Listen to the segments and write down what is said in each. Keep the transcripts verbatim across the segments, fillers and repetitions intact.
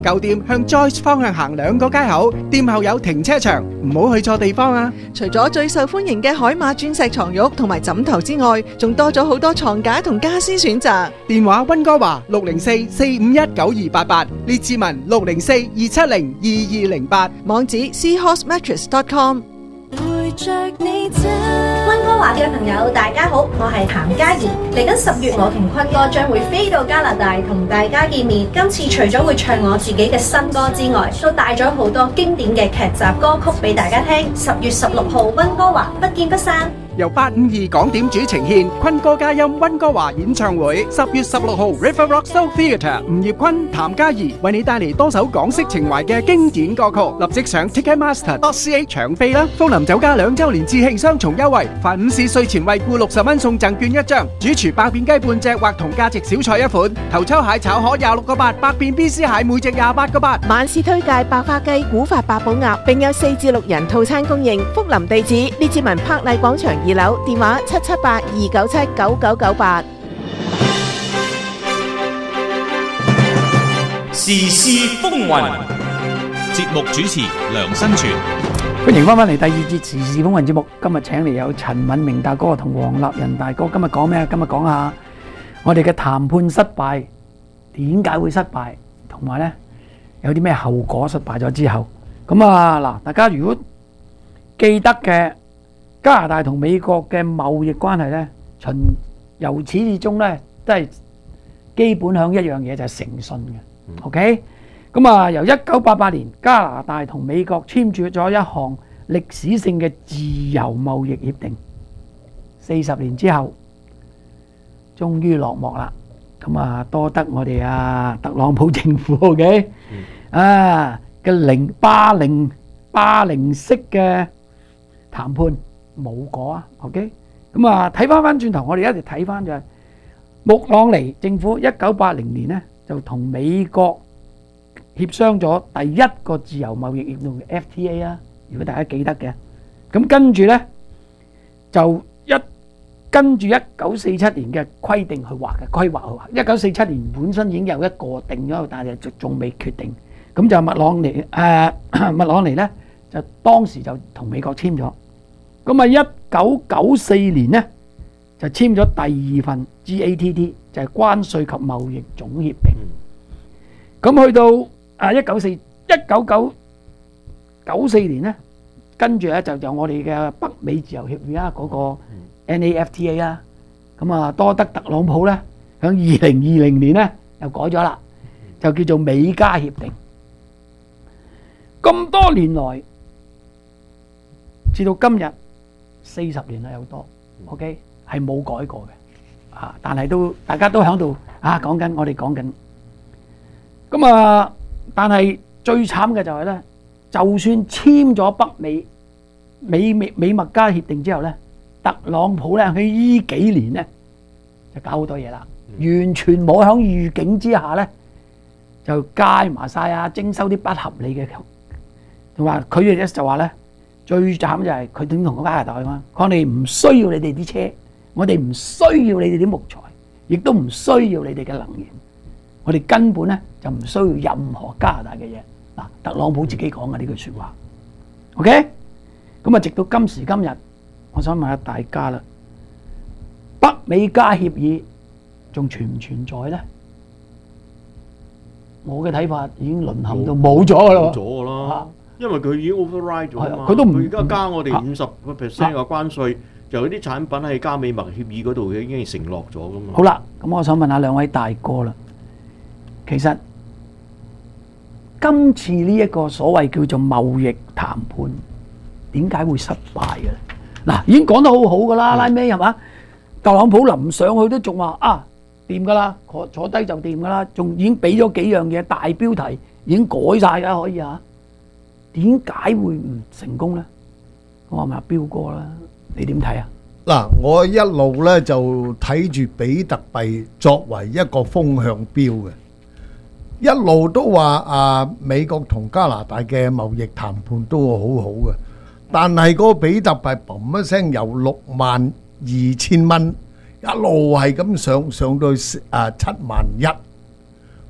舊店向 Joyce 方向行兩個街口，店後有停車場，唔好去錯地方啊！ 除咗最受歡迎嘅海馬鑽石床褥同埋枕頭之外，仲多咗好多床架同家私選擇。 電話溫哥華六零四四五一九二八八，列志文六零四二七零二二零八， 網址 seahorse mattress dot com。 陪着你走。溫哥華嘅朋友大家好，我係譚嘉怡。嚟緊十月，我同坤哥將會飛到加拿大同大家見面。今次除咗會唱我自己嘅新歌之外，都帶咗好多經典嘅劇集歌曲俾大家聽。十月十六號溫哥華不見不散。 由八五二港點主呈獻坤哥佳音溫哥華演唱會，十月十六號 River Rock Soul Theatre，吳業坤、譚嘉怡為你帶嚟多首港式情懷嘅經典歌曲，立即上 Ticketmaster dot C A 搶飛啦！福林酒家兩週年致慶雙重優惠，凡午市稅前惠顧六十蚊送贈券一張，主廚百變雞半隻或同價值小菜一款，頭抽蟹炒河廿六個八，百變 B C 蟹每隻廿八個八。 晚市推介百花雞、古法八寶鴨，並有四至六人套餐供應。福林地址列治文柏麗廣場二樓，電話七七八二九七九九九八。 時事風雲，節目主持梁新全。 歡迎翻返嚟第二節時事風雲節目。今日請嚟有陳敏明大哥同黃立仁大哥。今日講咩啊？今日講下我哋嘅談判失敗，點解會失敗，同埋呢有啲咩後果失敗咗之後。咁啊嗱，大家如果記得嘅。加拿大同美國嘅貿易關係呢，從由始至終呢，都係基本向一樣嘢，就係誠信嘅。OK，咁啊，由一九八八年加拿大同美國簽署咗一項歷史性嘅自由貿易協定，四十年之後，終於落幕啦。咁啊，多得我哋啊特朗普政府 OK，啊嘅零霸凌霸凌式嘅談判。冇果啊 ，OK， 咁啊睇翻翻轉頭，我哋一直睇翻就係穆朗尼政府一九八零年呢就同美國協商咗第一個自由貿易協定嘅 F T A 啊，如果大家記得嘅，咁跟住呢就一跟住一九四七年嘅規定去畫嘅規劃去畫，一九四七年本身已經有一個定咗，但係仲仲未決定，咁就麥朗尼誒麥朗尼呢就當時就同美國簽咗。咁啊，一九九四年呢就簽咗第二份 G A T T， 就係關稅及貿易總協定。咁去到啊一九四一九九九四年呢，跟住咧就有我哋嘅北美自由協議啦，嗰個 N A F T A 啦。咁啊，多得特朗普咧，響二零二零年咧又改咗啦，就叫做美加協定。咁多年來，至到今日。四十年啦有多 ，OK 係冇改過嘅，啊！但係都大家都喺度啊講緊，我哋講緊。咁啊，但係最慘嘅就係咧，就算簽咗北美美美美墨加協定之後咧，特朗普咧喺依幾年咧就搞好多嘢啦，完全冇喺預警之下咧就加埋晒啊，徵收啲不合理嘅，同埋佢哋咧就話咧。最慘就係佢點同加拿大講？佢話你唔需要你哋啲車，我哋唔需要你哋啲木材，亦都唔需要你哋嘅能源，我哋根本咧就唔需要任何加拿大嘅嘢。嗱，特朗普自己講嘅呢句説話。OK，咁啊，直到今時今日，我想問下大家啦，北美加協議仲存唔存在咧？我嘅睇法已經淪陷到冇咗噶啦， 冇咗噶啦。因為佢已經 override 咗啊嘛， 佢都唔佢而家加我哋五十個 percent 嘅關稅，就有啲產品喺加美墨協議嗰度已經承諾咗噶嘛。 好啦，咁我想問下兩位大哥啦，其實今次呢一個所謂叫做貿易談判，點解會失敗嘅咧？嗱，已經講得好好噶啦，拉尾係嘛？特朗普臨上去都仲話啊掂噶啦，坐坐低就掂噶啦，仲已經俾咗幾樣嘢大標題，已經改晒噶，可以嚇。點解會唔成功呢？我話埋標哥啦，你點睇啊？ 嗱，我一路咧就睇住比特幣作為一個風向標嘅，一路都話啊美國同加拿大嘅貿易談判都好好嘅，但係個比特幣嘣一聲由六萬二千蚊一路係咁上上到啊七萬一，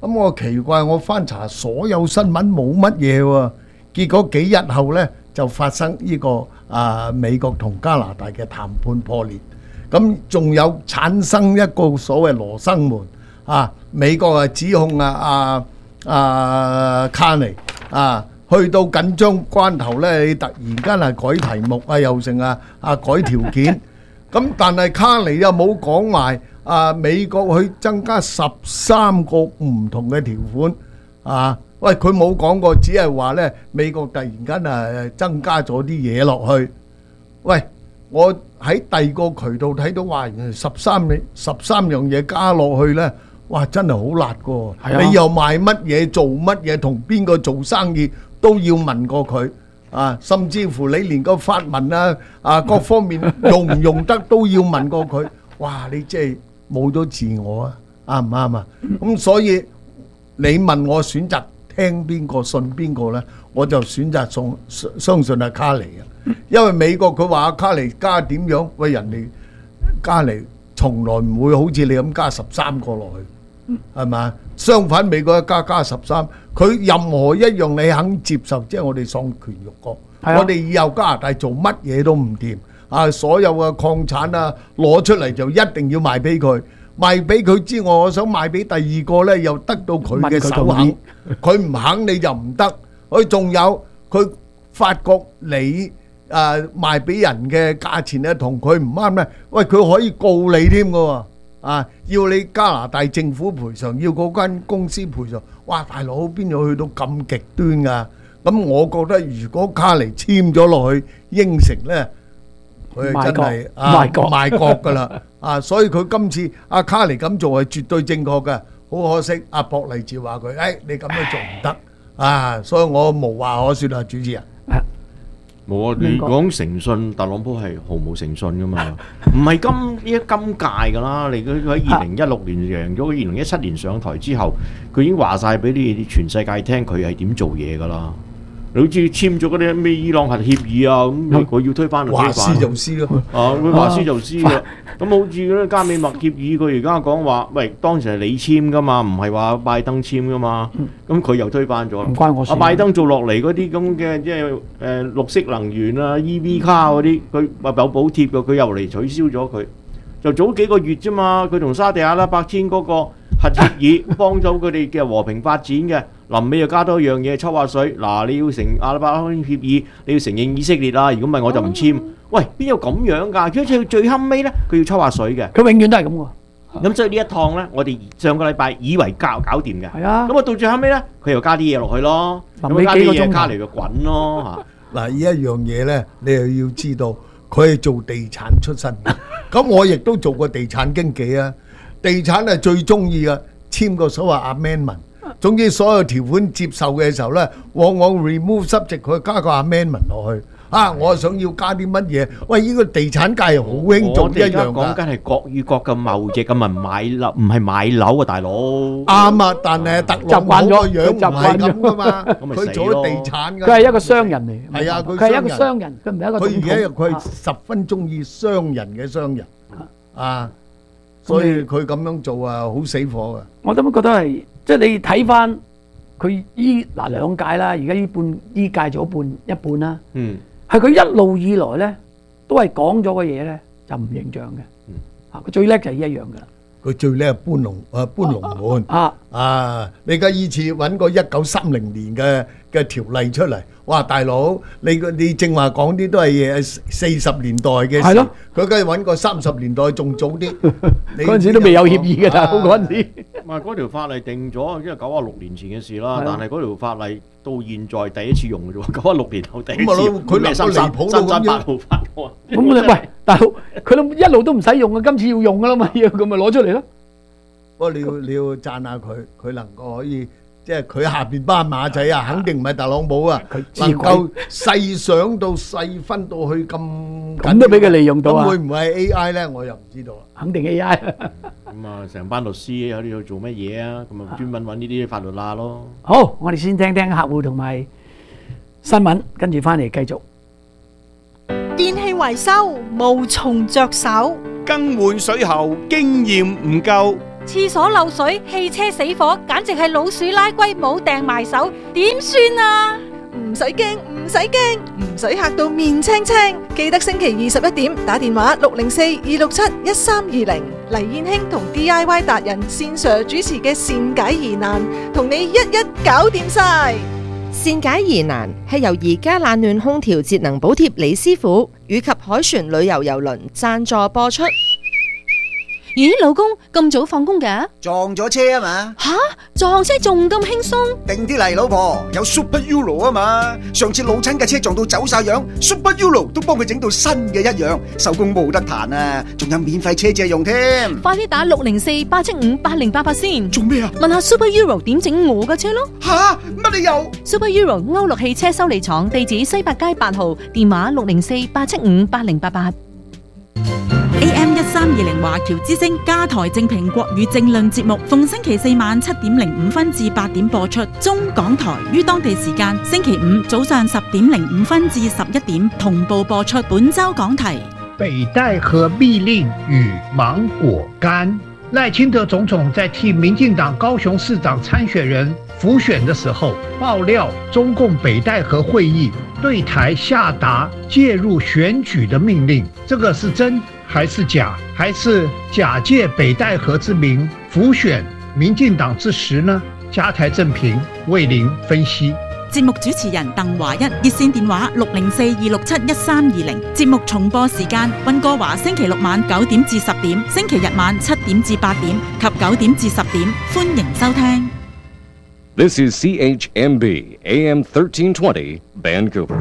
咁我奇怪，我翻查所有新聞冇乜嘢喎，結果幾日後呢，就發生呢、這個啊美國同加拿大嘅談判破裂，咁仲有產生一個所謂羅生門啊，美國啊指控啊啊啊卡尼啊，去到緊張關頭呢，你突然間係改題目啊，又成啊啊改條件，咁但係卡尼又冇講埋。啊！美國去增加十三個唔同嘅條款啊！喂，佢冇講過，只係話呢美國突然間啊增加咗啲嘢落去。喂，我喺第二個渠道睇到話，十三十三樣嘢加落去呢，哇！真係好辣㗎。 啊、 你又賣乜嘢、做乜嘢、同邊個做生意都要問過佢啊！甚至乎你連個發文啊啊各方面用唔用得都要問過佢。哇！你即係〜冇咗自我啊，啱唔啱啊？咁所以你問我選擇聽邊個信邊個呢？我就選擇送相信阿卡尼嘅，因為美國佢話阿卡尼加點樣，喂人哋加尼從來唔會好似你咁加十三個落去，係咪？相反美國一加加十三，佢任何一樣你肯接受，即係我哋喪權辱國，我哋以後加拿大做乜嘢都唔掂。啊！所有嘅礦產啊，攞出嚟就一定要賣俾佢，賣俾佢之外，我想賣俾第二個呢，又得到佢嘅首肯，佢唔肯你就唔得。佢仲有佢發覺你誒賣俾人嘅價錢咧，同佢唔啱呢，喂佢可以告你添㗎喎，啊要你加拿大政府賠償，要嗰間公司賠償。哇！大佬邊度去到咁極端㗎？咁我覺得如果卡尼簽咗落去應承呢。佢真係啊賣國噶啦啊！所以佢今次阿卡尼咁做係絕對正確嘅。好可惜，阿博勵治話佢，誒你咁樣做唔得啊！所以我無話可説啊，主持人。 冇啊！你講誠信，特朗普係毫無誠信噶嘛？唔係今呢一今屆噶啦，你佢喺二零一六年贏咗，二零一七年上台之後，佢已經話曬俾你全世界聽，佢係點做嘢噶啦。你好似簽咗嗰啲咩伊朗核協議啊，咁佢要推翻就推翻。 話師就師咯， 啊，佢話師就師啦。咁好似嗰啲加美默協議，佢而家講話，喂，當時係你簽噶嘛，唔係話拜登簽噶嘛。咁佢又推翻咗。唔關我事。阿拜登做落嚟嗰啲咁嘅，即係誒綠色能源啊、E V 卡嗰啲，佢話有補貼嘅，佢又嚟取消咗佢。就早幾個月啫嘛，佢同沙地阿拉伯簽嗰個核協議，幫咗佢哋嘅和平發展嘅。臨尾又加多一樣嘢，抽下水。嗱，你要承阿拉伯協議，你要承認以色列啦。如果唔係，我就唔簽。喂，邊有咁樣㗎？佢最最後尾咧，佢要抽下水嘅。 佢永遠都係咁喎。 咁所以呢一趟咧，我哋上個禮拜以為搞搞掂嘅。 係啊。 咁啊，到最後尾咧，佢又加啲嘢落去咯。咁加啲嘢卡嚟就滾咯嚇。 嗱，呢一樣嘢咧，你又要知道，佢係做地產出身。咁我亦都做過地產經紀啊。地產係最中意嘅，簽個所謂 amendment。總之所有條款接受嘅時候咧，往往 remove subject 佢加個 amendment 落去。啊，我想要加啲乜嘢？喂，呢個地產界係好興做一樣㗎。 講緊係國與國嘅貿易，咁咪買樓，唔係買樓啊，大佬。 啱啊，但係特朗普個樣唔係咁㗎嘛，佢做咗地產㗎。 佢係一個商人嚟。 係啊， 佢係一個商人，佢唔係一個總統。 佢而家佢係十分中意商人嘅商人啊，所以佢咁樣做啊，好死火㗎。 我都覺得係。即係你睇翻佢依嗱兩屆啦，而家呢半依屆咗半一半啦。嗯，係佢一路以來咧，都係講咗嘅嘢咧，就唔形象嘅。嗯，啊，佢最叻就係呢一樣噶啦。 佢最叻係搬龍誒搬龍門啊啊！你而家依次揾個一九三零年嘅嘅條例出嚟，哇！大佬，你個你正話講啲都係誒四十年代嘅事，係咯。佢梗係揾個三十年代仲早啲。 嗰陣時都未有協議嘅，大佬嗰陣時。 唔係嗰條法例定咗，因為九啊六年前嘅事啦。但係嗰條法例到現在第一次用嘅啫喎，九啊六年後第一次。 佢離咗離譜到咁樣。 咁你喂，大佬，佢都一路都唔使用啊，今次要用㗎啦嘛，要咁咪攞出嚟咯。 不過你要你要讚下佢，佢能夠可以。即係佢下邊班馬仔啊，肯定唔係特朗普啊，能夠細想到細分到去咁， 咁都俾佢利用到啊！ 咁會唔會係 A I 咧？我又唔知道啦。 肯定 A I。 咁啊，成班律師喺度做乜嘢啊？咁啊，專門揾呢啲法律罅咯。 好，我哋先聽聽客戶同埋新聞，跟住翻嚟繼續。 電器維修無從着手， 更換水喉經驗唔夠。 廁所漏水，汽車死火，簡直係老鼠拉龜冇掟埋手，點算啊？ 唔使驚，唔使驚，唔使嚇到面青青。記得星期二十一點打電話六零四二六七一三二零，黎燕卿同 D I Y 達人線 Sir 主持嘅善解疑難，同你一一搞掂晒。 善解疑難係由而家冷暖空調節能補貼李師傅以及凱旋旅遊郵輪贊助播出。 咦，老公咁早放工㗎？ 撞咗車啊嘛！ 吓，撞車仲咁輕鬆？ 定啲嚟，老婆，有 Super Euro 啊嘛！上次老親嘅車撞到走晒樣 ，Super Euro 都幫佢整到新嘅一樣，手工冇得彈啊！仲有免費車借用添。 快啲打六零四八七五八零八八先。 做咩啊？ 問下 Super Euro 點整我嘅車咯。 吓，乜你又 ？Super Euro 歐陸汽車修理廠，地址西八街八號，電話六零四八七五八零八八。 A M 一三二零華僑之聲加台正評國語政論節目，逢星期四晚七點零五分至八點播出。中港台於當地時間星期五早上十點零五分至十一點同步播出。本周講題： 北戴河密令與芒果乾。賴清德總統在替民進黨高雄市長參選人輔選的時候，爆料中共北戴河會議對台下達介入選舉的命令，這個是真還是假？還是假借北戴河之名輔選民進黨之實呢？加台正評為您分析。 節目主持人鄧華一，熱線電話六零四二六七一三二零。節目重播時間：溫哥華星期六晚九點至十點，星期日晚七點至八點及九點至十點。歡迎收聽。 This is C H M B A M thirteen twenty Vancouver。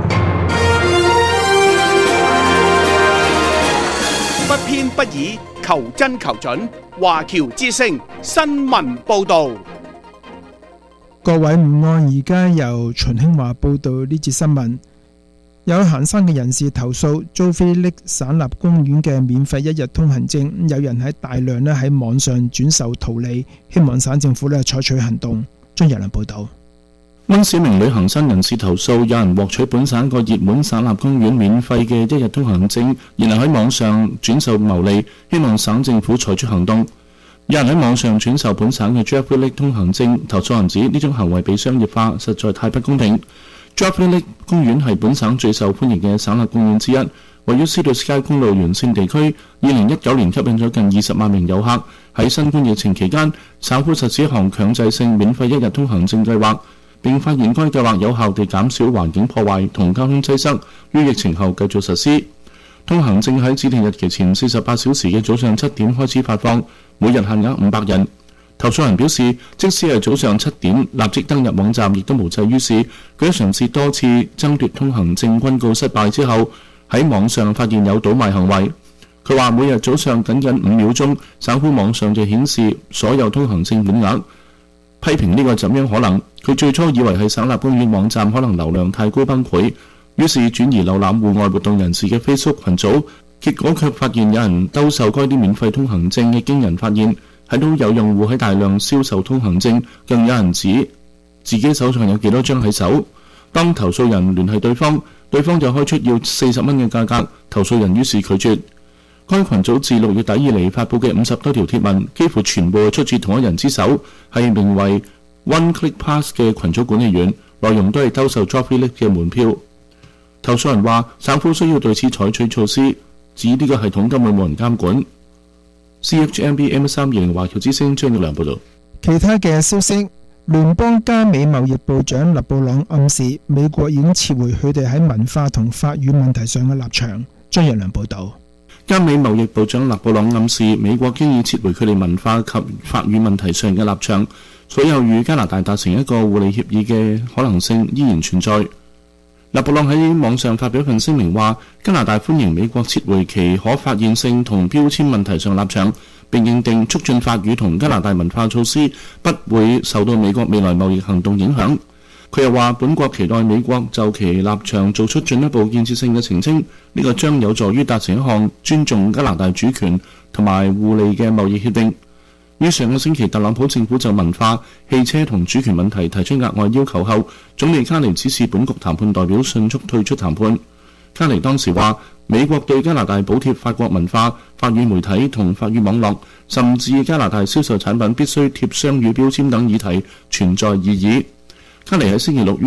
不偏不倚，求真求準。華僑之聲新聞報導。 各位午安，而家由秦興華報道呢節新聞。有行山嘅人士投訴租菲力省立公園嘅免費一日通行證，有人喺大量咧喺網上轉售圖利，希望省政府咧採取行動。張日良報道。 溫市名女行山人士投訴，有人獲取本省個熱門省立公園免費嘅一日通行證，然後喺網上轉售牟利，希望省政府採取行動。有人喺網上轉售本省嘅 Driftwood 通行證，投訴人指呢種行為被商業化，實在太不公平。Driftwood 公園係本省最受歡迎嘅省立公園之一，位於 Sea to Sky 公路沿線地區。二零一九年吸引咗近二十萬名遊客。喺新冠疫情期間，省府實施一項強制性免費一日通行證計劃，並發現該計劃有效地減少環境破壞同交通擠塞，於疫情後繼續實施。通行證喺指定日期前四十八小時嘅早上七點開始發放，每日限額五百人。投訴人表示，即使係早上七點立即登入網站，亦都無濟於事。佢喺嘗試多次爭奪通行證均告失敗之後，喺網上發現有倒賣行為。佢話每日早上僅僅五秒鐘，省府網上就顯示所有通行證滿額，批評呢個怎樣可能？佢最初以為係省立公園網站可能流量太高崩潰，於是轉移瀏覽戶外活動人士嘅 Facebook 群組，結果卻發現有人兜售該啲免費通行證嘅驚人發現，睇到有用戶喺大量銷售通行證，更有人指自己手上有幾多張喺手。當投訴人聯繫對方，對方就開出要四十蚊嘅價格，投訴人於是拒絕。該群組自六月底以嚟發布嘅五十多條貼文，幾乎全部出自同一人之手，係名為 One Click Pass 嘅群組管理員，內容都係兜售 Driftwood 嘅門票。投訴人話，省府需要對此採取措施，指呢個系統根本冇人監管。C H M B M 三二零華僑之聲張玉良報導。 其他嘅消息，聯邦加美貿易部長勒布朗暗示美國已經撤回佢哋喺文化同法語問題上嘅立場。張玉良報導。 加美貿易部長勒布朗暗示美國經已撤回佢哋文化及法語問題上嘅立場，所有與加拿大達成一個互利協議嘅可能性依然存在。勒布朗喺網上發表一份聲明話，加拿大歡迎美國撤回其可發現性同標籤問題上立場，並認定促進法語同加拿大文化措施不會受到美國未來貿易行動影響。佢又話，本國期待美國就其立場做出進一步建設性嘅澄清，呢個將有助於達成一項尊重加拿大主權同埋互利嘅貿易協定。於上個星期，特朗普政府就文化、汽車同主權問題提出額外要求後，總理卡尼指示本局談判代表迅速退出談判。卡尼當時話， 美國對加拿大補貼法國文化、法語媒體同法語網絡，甚至加拿大銷售產品必須貼雙語標籤等議題存在異議。卡尼喺星期六於